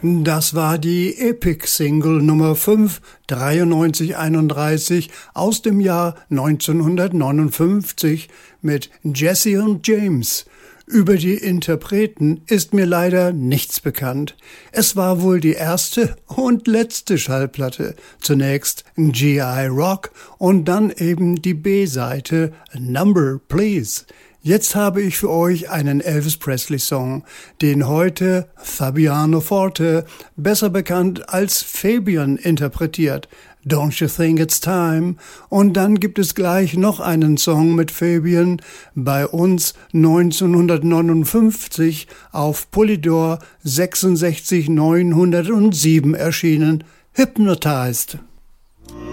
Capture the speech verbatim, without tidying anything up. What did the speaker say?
Das war die Epic-Single Nummer fünf, dreiundneunzig einunddreißig aus dem Jahr neunzehnhundertneunundfünfzig mit Jesse und James. Über die Interpreten ist mir leider nichts bekannt. Es war wohl die erste und letzte Schallplatte. Zunächst G I Rock und dann eben die B-Seite Number Please. Jetzt habe ich für euch einen Elvis Presley-Song, den heute Fabiano Forte, besser bekannt als Fabian, interpretiert. Don't You Think It's Time? Und dann gibt es gleich noch einen Song mit Fabian, bei uns neunzehnhundertneunundfünfzig auf Polydor sechsundsechzig neunhundertsieben erschienen, Hypnotized.